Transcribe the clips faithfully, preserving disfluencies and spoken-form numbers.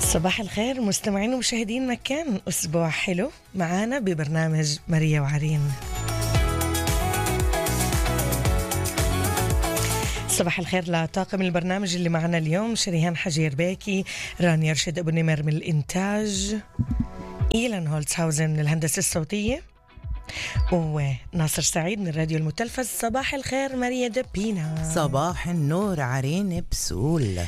صباح الخير مستمعين ومشاهدين مكان، أسبوع حلو معانا ببرنامج ماريا وعرين. صباح الخير لطاقم البرنامج اللي معنا اليوم: شريهان حجير باكي، رانيا رشد أبو نمر من الإنتاج، إيلان هولتسهاوزن من الهندسة الصوتية، وناصر سعيد من الراديو المتلفز. صباح الخير ماريا دبينا. صباح النور عرين بسول.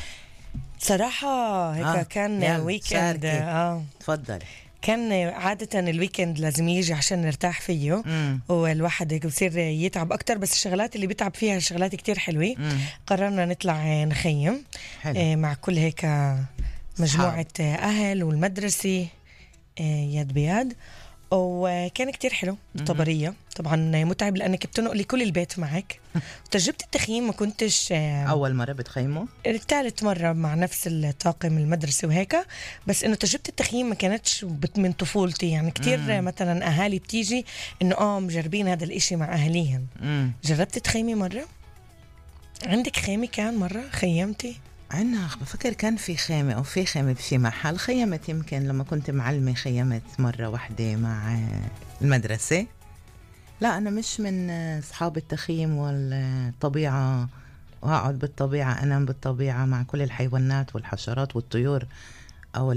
صراحة هيك آه. كان ويكند. اه تفضل. كان عادة الويكند لازم يجي عشان نرتاح فيه، مم. والواحد هيك بصير يتعب أكتر، بس الشغلات اللي بيتعب فيها شغلات كتير حلوة. مم. قررنا نطلع نخيم حلو. مع كل هيك مجموعة صحاب. أهل والمدرسة يد بيد، وكان كتير حلو بالطبرية. طبعا متعب لأنك بتنقلي كل البيت معك. تجربة التخييم ما كنتش أول مرة بتخيمه، الثالث مرة مع نفس الطاقم المدرسة وهيك، بس إنه تجربة التخييم ما كانتش من طفولتي. يعني كتير مم. مثلا أهالي بتيجي إنه آه مجربين هذا الإشي مع أهليهم. مم. جربت تخيمي مرة؟ عندك خيمة كان مرة خيمتي؟ عنا بفكر كان في خيمة أو في خيمة بشي محل. خيمت يمكن لما كنت معلمة، خيمت مرة واحدة مع المدرسة. لا أنا مش من أصحاب التخييم والطبيعة، وأقعد بالطبيعة، أنام بالطبيعة مع كل الحيوانات والحشرات والطيور أو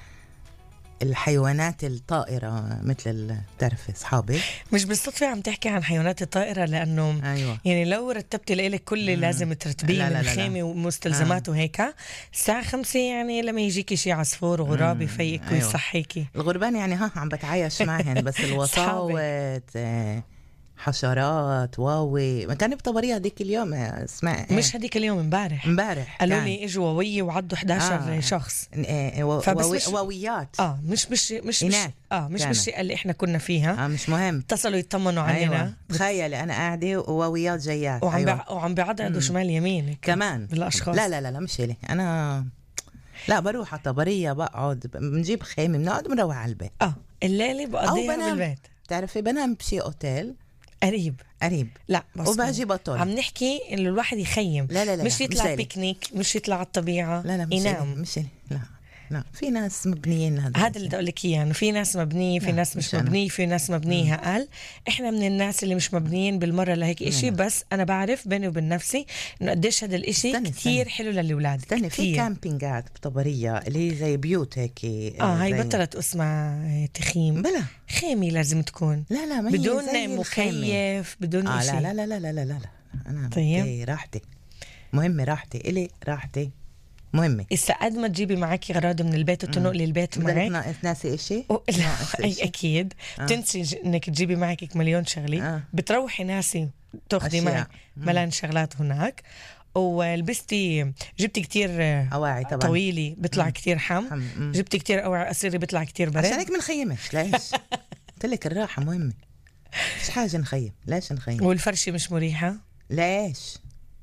الحيوانات الطائرة مثل بتعرفي أصحابي. مش بالصدفة عم تحكي عن حيوانات الطائرة، لأنه أيوة. يعني لو رتبتي لك كل اللي لازم ترتبيه من الخيمة ومستلزماته آه. هيك الساعة خمسة يعني لما يجيكي شي عصفور وغراب يفيقك أيوة. ويصحيكي. الغربان يعني ها عم بتعايش معهن، بس الوصاوت حشرات واوي. ما كان بطبرية هديك اليوم اسمع، مش هديك اليوم، امبارح امبارح قالوا لي اجوا واوية وعدوا إحدى عشر آه. شخص آه. و... مش... واويات اه مش مش مش, مش اه مش بالشيء اللي احنا كنا فيها. اه مش مهم. اتصلوا يطمنوا علينا. أيوة. تخيلي انا قاعده واويات جيات وعم أيوة. بع... وعم بيعضعضوا شمال يمين كمان بالاشخاص. لا لا لا لا مش لي انا، لا بروح على طبرية، بقعد بنجيب خيمة بنقعد بنروح على البيت. اه الليلة بقضيها بالبيت. بتعرفي بنام بشي اوتيل قريب قريب لا وباجي بطل. عم نحكي انه الواحد يخيم. لا لا لا مش يطلع مش بيكنيك، مش يطلع على الطبيعة. لا لا مش ينام. مش لا لا في ناس مبنيين هذا هذا اللي بدي اقول لك اياه، انه في ناس مبنيه، في ناس مش, مش مبنيه، في ناس مبنيه اقل. احنا من الناس اللي مش مبنيين بالمره لهيك اشي. بس انا بعرف بيني وبين نفسي انه قديش هذا الاشي استني كتير استني. حلو للاولاد. استني في كامبينجات بطبرية اللي هي زي بيوت هيك. اه هاي بطلت اسمها تخييم. بلا خيمه لازم تكون. لا لا ما بدون مكيف بدون آه اشي. لا لا لا لا لا لا انا طيب راحتي مهمه، راحتي الي راحتي مهمة. إذا قد ما تجيبي معك أغراض من البيت وتنقلي البيت معك تناسي إشي و... أي أكيد آه. تنسي إنك تجيبي معك مليون شغلة. آه. بتروحي ناسي تأخذي معك ملان شغلات هناك. ولبستي جبتي كتير أواعي طبعا طويلة بيطلع مم. كتير حم, حم. جبتي كتير أواعي قصيرة بيطلع كتير برد. عشان هيك منخيمش. ليش؟ قلت لك الراحة مهمة، مش حاجة نخيم. ليش نخيم؟ والفرشة مش مريحة. ليش؟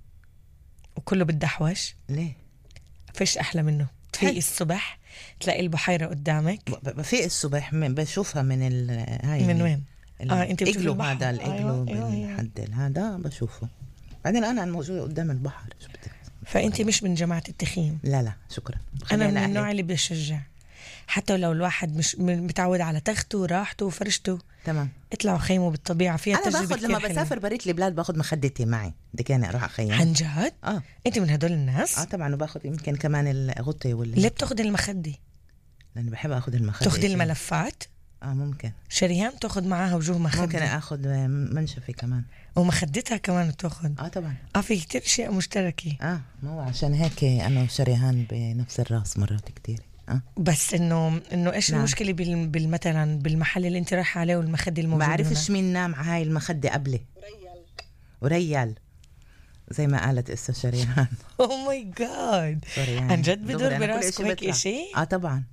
وكله بدحوش. ليه؟ فيش أحلى منه تفيق الصبح تلاقي البحيرة قدامك. بفيق الصبح من بشوفها من ال هاي من وين؟ اه انت بتشوفي هذا الاجلو بالحد هذا بشوفه. بعدين انا موجودة قدام البحر. فانت مش من جماعة التخييم؟ لا لا شكرا. انا من النوع اللي بشجع، حتى لو الواحد مش متعود على تخته وراحته وفرشته. تمام. اطلعوا خيموا بالطبيعة، فيها تجربة. انا باخذ لما بسافر بريت البلاد باخذ مخدتي معي دكاني اروح اخيم. عن جد؟ اه انت من هدول الناس؟ اه طبعا. وباخذ يمكن كمان الغطي ولا. ليه بتاخذ المخدة؟ لاني بحب اخذ المخدة. تاخذ الملفات؟ اه ممكن. شريهان تاخذ معاها وجوه مخدة. ممكن اخذ منشفة كمان ومخدتها كمان تاخذ. اه طبعا. اه في كتير اشياء مشتركة. اه مو عشان هيك انا وشريهان بنفس الراس مرات كتير. أه؟ بس انه انه ايش نعم. المشكله بال مثلا بالمحل اللي انت رايحه عليه والمخده الموجوده؟ ما بعرفش مين نام على هاي المخده قبلي. وريال وريال زي ما قالت اسا شريهان. اوه ماي جاد عن جد بدور براسكم هيك شيء؟ اه طبعا.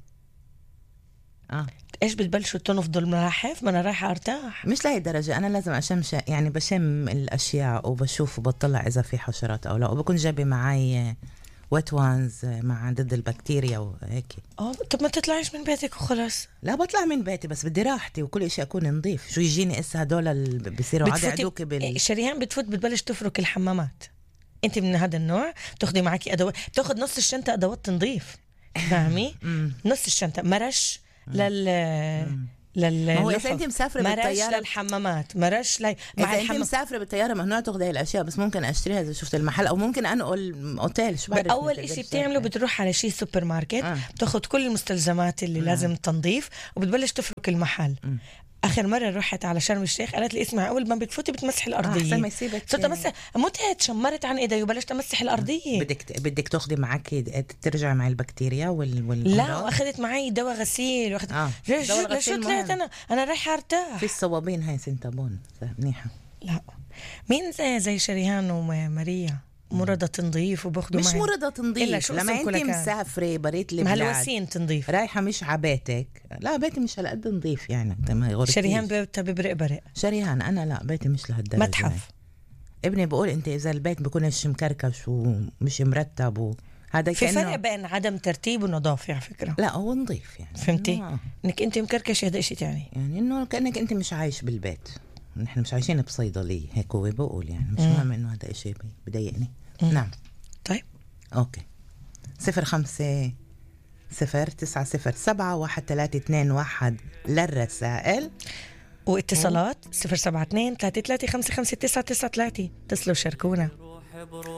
اه ايش بتبلشوا تنفضوا الملاحف؟ ما انا رايحه ارتاح. مش لهي الدرجه، انا لازم اشمش يعني بشم الاشياء وبشوف وبطلع اذا في حشرات او لا، وبكون جايبه معي ويت وانز مع ضد البكتيريا وهيك. اه طب ما تطلعيش من بيتك وخلاص. لا بطلع من بيتي بس بدي راحتي وكل شيء اكون نظيف. شو يجيني اسا هدول اللي بيصيروا عادي عدوك بال شريهان بتفوت بتبلش تفرك الحمامات. انت من هذا النوع؟ بتاخدي معك ادوات، بتاخد نص الشنطه ادوات تنظيف. فاهمي؟ نص الشنطة مرش لل لل ما هو إذا أنت مسافرة بالطيارة مرش للحمامات، مرش لي مع إذا أنت مسافرة بالطيارة ممنوع تاخذ هاي الأشياء، بس ممكن أشتريها إذا شفت المحل، أو ممكن أنقل أوتيل. شو بعرف أول إشي بتعمله بتروح على شي سوبر ماركت آه. بتاخد كل المستلزمات اللي آه. لازم تنظيف وبتبلش تفرك المحل. م. آخر مرة رحت على شرم الشيخ قالت لي اسمع أول ما بتفوتي بتمسح الأرضية. آه صرت أمسح متعت شمرت عن إيدي وبلشت أمسح الأرضية. بدك بدك تاخدي معك ترجع مع البكتيريا وال وال لا وأخذت معي دواء غسيل وأخذت آه. ليش شو طلعت أنا أنا رايحة أرتاح. في الصوابين هاي سنتابون منيحة. لا مين زي زي شريهان وماريا مرضى تنظيف وباخدوا مش مرضى تنظيف لما انت مسافره بريت البلاد مهلوسين تنظيف رايحه مش عبيتك. لا بيتي مش هالقد نظيف يعني. شريهان بيتها ببرق برق. شريهان انا لا بيتي مش لهالدرجه. متحف. ابني بقول انت اذا البيت بكونش مكركش ومش مرتب وهذا في فرق بين عدم ترتيب ونظافه على فكره. لا هو نظيف يعني. فهمتي آه. انك انت مكركش هذا شيء تاني يعني انه كانك انت مش عايش بالبيت. نحن مش عايشين بصيدليه هيك هو بقول يعني مش مهم انه هذا شيء بضايقني. نعم طيب اوكي. صفر خمسة صفر تسعة صفر سبعة واحد ثلاثة اثنين واحد للرسائل واتصالات صفر سبعة اثنين ثلاثة ثلاثة خمسة خمسة تسعة تسعة ثلاثة. اتصلوا شاركونا.